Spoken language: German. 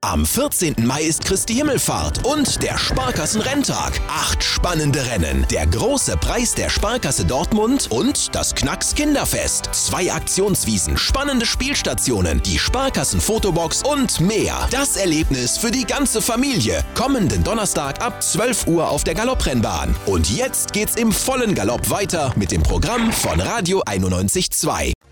Am 14. Mai ist Christi Himmelfahrt und der Sparkassen-Renntag. 8 spannende Rennen, der große Preis der Sparkasse Dortmund und das Knacks Kinderfest. 2 Aktionswiesen, spannende Spielstationen, die Sparkassen-Fotobox und mehr. Das Erlebnis für die ganze Familie. Kommenden Donnerstag ab 12 Uhr auf der Galopprennbahn. Und jetzt geht's im vollen Galopp weiter mit dem Programm von Radio 91.2.